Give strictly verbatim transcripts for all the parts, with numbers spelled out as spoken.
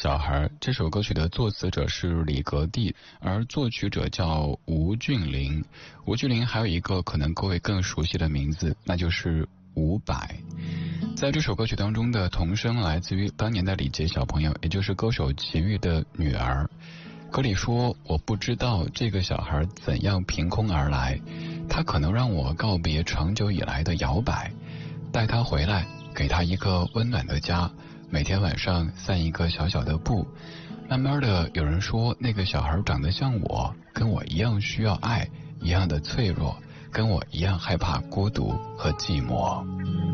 小孩》这首歌曲的作词者是李格弟，而作曲者叫吴俊霖。吴俊霖还有一个可能各位更熟悉的名字，那就是伍佰。在这首歌曲当中的童声来自于当年的李杰小朋友，也就是歌手齐豫的女儿。歌里说，我不知道这个小孩怎样凭空而来，他可能让我告别长久以来的摇摆，带他回来，给他一个温暖的家，每天晚上散一个小小的步。慢慢的有人说，那个小孩长得像我，跟我一样需要爱，一样的脆弱，跟我一样害怕孤独和寂寞。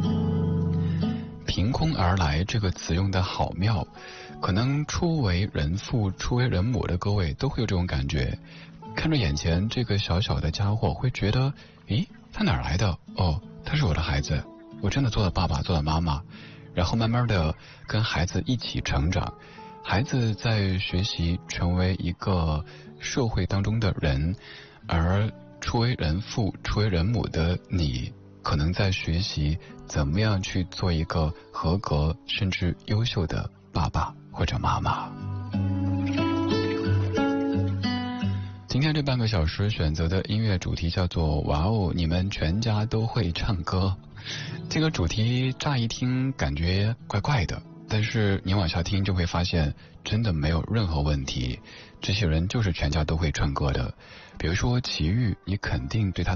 凭空而来这个词用的好妙，可能初为人父初为人母的各位都会有这种感觉，看着眼前这个小小的家伙，会觉得，咦，他哪儿来的？哦，他是我的孩子，我真的做了爸爸，做了妈妈。然后慢慢的跟孩子一起成长，孩子在学习成为一个社会当中的人，而初为人父初为人母的你，可能在学习怎么样去做一个合格甚至优秀的爸爸或者妈妈。今天这半个小时选择的音乐主题叫做哇哦，你们全家都会唱歌。这个主题乍一听感觉怪怪的，但是你往下听就会发现真的没有任何问题，这些人就是全家都会唱歌的。比如说齐豫，你肯定对他